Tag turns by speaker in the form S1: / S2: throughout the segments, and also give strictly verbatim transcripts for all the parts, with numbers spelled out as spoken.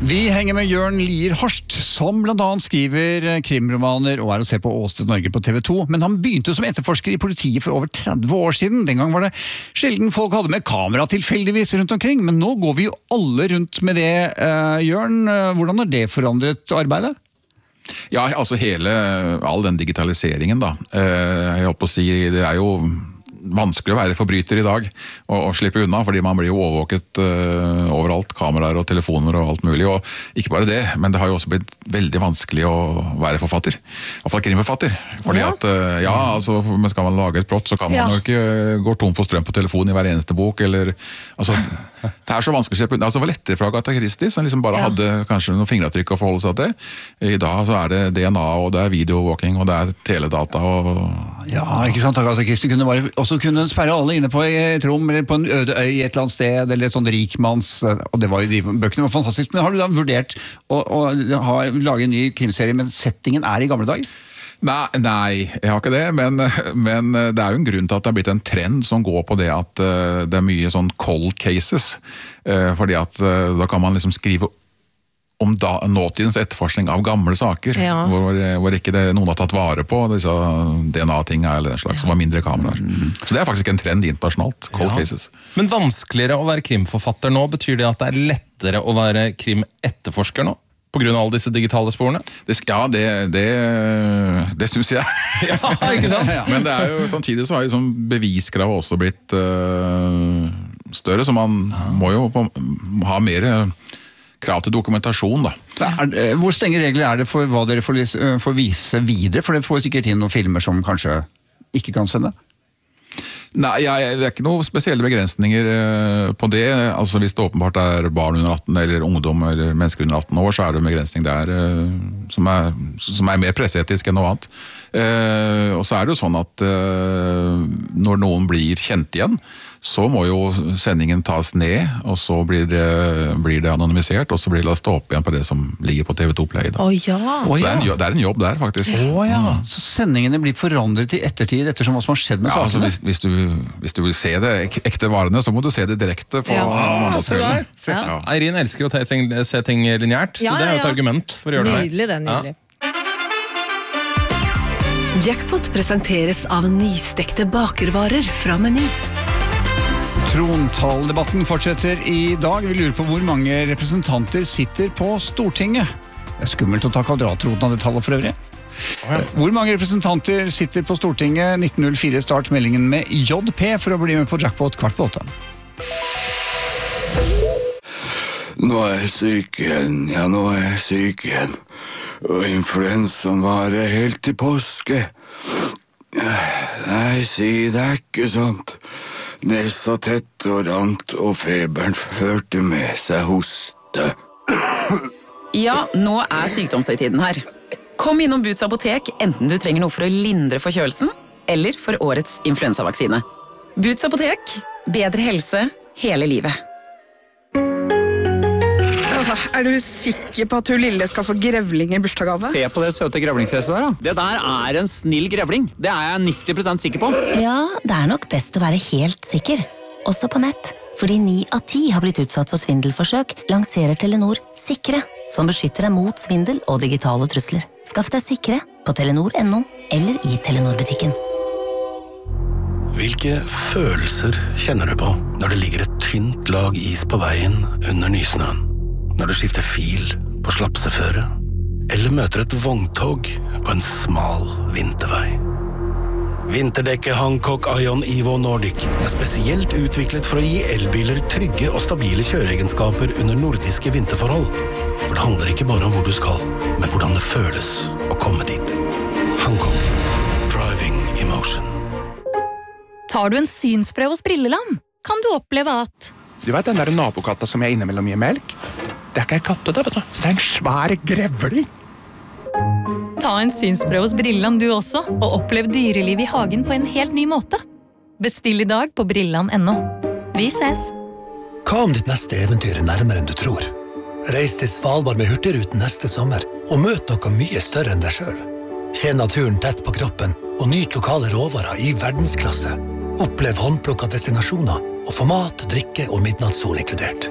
S1: Vi henger med Jørn Lier Horst, som blant annet skriver krimromaner og er å se på Åsted Norge på T V to. Men han begynte som etterforsker i politiet for over tretti år siden. Den gang var det sjelden folk hadde med kamera tilfeldigvis rundt omkring, men nå går vi jo alle rundt med det. Uh, Jørn, hvordan har det forandret arbeidet?
S2: Ja, altså hele, all den digitaliseringen da. Uh, jeg håper å si, det er jo vanskelig å være forbryter i dag og, og slippe unna, fordi man blir jo overvåket uh, overalt, kameraer og telefoner og alt mulig, og ikke bare det, men det har jo også blitt veldig vanskelig å være forfatter, i hvert fall krimforfatter, fordi ja. at uh, ja, altså, men skal man lage et plott, så kan man ja. jo ikke uh, gå tom for strøm på telefonen i hver eneste bok, eller, altså, det er så vanskelig å slippe unna, altså det var lettere fra Agatha Christie, som liksom bare ja. hadde kanskje noen fingeravtrykk å forholde seg til. I dag så er det D N A, og det er videoovervåking, og det er teledata, og...
S1: Ja, ikke sant, Agatha Christie kunne bare også kunne sperre alle inne på et rom, eller på en øde øy et eller annet sted, eller et sånt rikmanns, og det var jo de bøkene var fantastisk, men har du da vurdert å, å ha, lage en ny krimserie, men settingen er i gamle dager?
S2: Nei, nei, jeg har ikke det, men, men det er jo en grunn til at det har blitt en trend som går på det at uh, det er mye sånn cold cases, uh, fordi at uh, da kan man liksom skrive om da, nåtidens etterforskning av gamle saker, ja. hvor, hvor ikke det, noen har tatt vare på disse D N A-tingene eller den slags, ja. som var mindre kameraer. Mm. Så det er faktisk en trend internasjonalt, cold ja. cases.
S3: Men vanskeligere å være krimforfatter nå, betyr det at det er lettere å være krimetterforsker nå? På grunn av alle disse digitale sporene?
S2: Det, ja, det, det, det synes jeg.
S3: Ja, ikke sant?
S2: Men det er jo, samtidig så har jo sånn beviskrav også blitt uh, større, så man ja. må jo på, ha mer krav til dokumentasjon da.
S1: Er, hvor strenge regler er det for hva dere får, får vise videre? For det får sikkert inn noen filmer som kanskje ikke kan sende.
S2: Nei, jeg, det er ikke noen spesielle begrensninger på det. Altså hvis det åpenbart er barn under atten eller ungdom eller mennesker under atten år, så er det en begrensning der som er, som er mer presseetisk enn noe annet. Og så er det jo sånn at når noen blir kjent igjen, så må jo sendingen tas ned, og så blir det, blir det anonymisert, og så blir det lastet opp igjen på det som ligger på T V to Play.
S4: Å oh, ja!
S2: Så det er, en, det er en jobb der, faktisk.
S1: Å oh, ja! Så sendingene blir forandret i ettertid, ettersom hva som har skjedd med
S2: ja,
S1: sakene?
S2: Altså, hvis, hvis, du, hvis du vil se det ek, ekte varene, så må du se det direkte på
S4: ja.
S2: mandagskvelden.
S4: Ja.
S3: Ja. Eirin elsker å ta, se ting lineært, så ja, det er jo et ja. argument for å gjøre det her.
S4: Nydelig, det er nydelig. Ja.
S5: Jackpot presenteres av nystekte bakervarer fra Meny.
S1: Trontaledebatten fortsetter i dag. Vi lurer på hvor mange representanter sitter på Stortinget. Det er skummelt å ta kvadratroten av det tallet for øvrig. Oh, ja. Hvor mange representanter sitter på Stortinget? nitten null fire start meldingen med J P for å bli med på Jackpot kvart på åtte.
S6: Nå er jeg syk igjen, ja nå er jeg syk igjen. Og influensaen varer helt til påske. Nei, si det er ikke sant. Nesa tett og rant, og feberen førte med seg hoste.
S7: Ja, nå er sykdomshøytiden her. Kom innom Boots apotek, enten du trenger noe for å lindre forkjølelsen, eller for årets influensavaksine. Boots apotek, bedre helse hele livet.
S8: Er du sikker på at hun lille skal få grevling i bursdagsgave?
S9: Se på det søte grevlingfjeset der da. Det der er en snill grevling. Det er jeg nitti prosent sikker på.
S10: Ja, det er nok best å være helt sikker. Også på nett. Fordi ni av ti har blitt utsatt for svindelforsøk, lanserer Telenor Sikre, som beskytter deg mot svindel og digitale trusler. Skaff deg Sikre på telenor punktum no eller i Telenor-butikken.
S11: Hvilke følelser kjenner du på når det ligger et tynt lag is på veien under nysnøen? Når du skifter fil på slapseføre, eller møter et vogntog på en smal vintervei. Vinterdekket Hancock Ion Evo Nordic er spesielt utviklet for å gi elbiler trygge og stabile kjøreegenskaper under nordiske vinterforhold. For det handler ikke bare om hvor du skal, men hvordan det føles å komme dit. Hancock. Driving emotion.
S12: Tar du en synsprøve hos Brilleland, kan du oppleve at...
S13: Du vet den der nabokatta som jeg innimellom gir melk? Det er ikke en katte da, vet du. Det er en svær grevling.
S12: Ta en synsprøve hos Brilleland du også, og opplev dyreliv i hagen på en helt ny måte. Bestill i dag på brilland punktum no. Vi ses!
S14: Hva om ditt neste eventyr er nærmere enn du tror? Reis til Svalbard med Hurtigruten neste sommer, og møt noe mye større enn deg selv. Kjenn naturen tett på kroppen, og nyt lokale råvarer i verdensklasse. Opplev håndplukket destinasjoner, og få mat, drikke og midnattssol inkludert.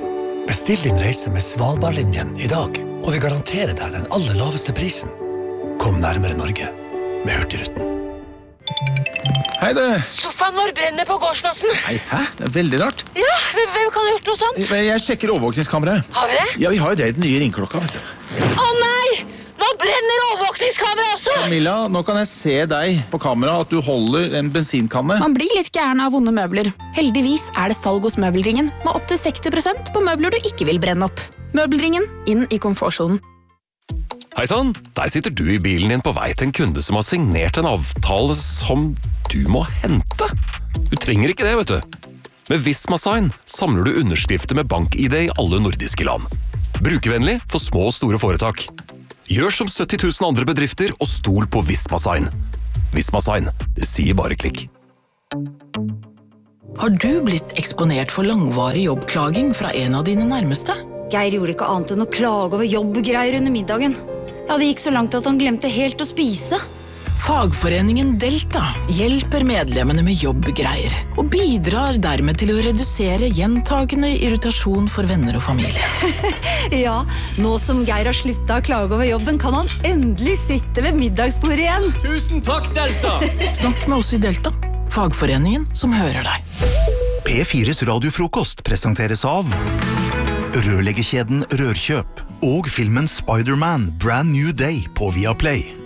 S14: Bestill din reise med Svalbardlinjen i dag, og vi garanterer deg den aller laveste prisen. Kom nærmere Norge med Hurtigruten.
S4: Hei det!
S15: Sofaen vår brenner på gårdsplassen.
S4: Nei, hæ? Det er veldig rart.
S15: Ja, hvem kan ha gjort noe sånt?
S4: Jeg sjekker overvåkningskameraet.
S15: Har vi det?
S4: Ja, vi har jo det i den nye ringklokka, vet du.
S15: Å nei! Nå brenner overvåkningskameraet også!
S4: Camilla, nå kan jeg se deg på kamera at du holder en bensinkanne.
S16: Man blir litt gæren av vonde møbler. Heldigvis er det salg hos Møbelringen med opp til seksti prosent på møbler du ikke vil brenne opp. Møbelringen, inn i komfortsonen.
S17: Hei sann, der sitter du i bilen din på vei til en kunde som har signert en avtale som du må hente. Du trenger ikke det, vet du. Med Visma-sign samler du underskrifter med bank-I D i alle nordiske land. Brukervennlig for små og store foretak. Gjør som sytti tusen andre bedrifter og stol på Visma-sign. Visma-sign, det sier bare klikk.
S18: Har du blitt eksponert for langvarig jobbklaging fra en av dine nærmeste?
S19: Geir gjorde ikke annet enn å klage over jobbgreier under middagen. Ja, det gikk så langt at han glemte helt å spise.
S18: Fagforeningen Delta hjelper medlemmene med jobbgreier og bidrar dermed til å redusere gjentagende irritasjon for venner og familie.
S19: Ja, nå som Geir har sluttet å klage over jobben, kan han endelig sitte ved middagsbordet igjen.
S9: Tusen takk, Delta!
S18: Snakk med oss i Delta, fagforeningen som hører deg.
S20: P fires radiofrokost presenteres av rørleggerkjeden Rørkjøp og filmen Spider-Man Brand New Day på Viaplay.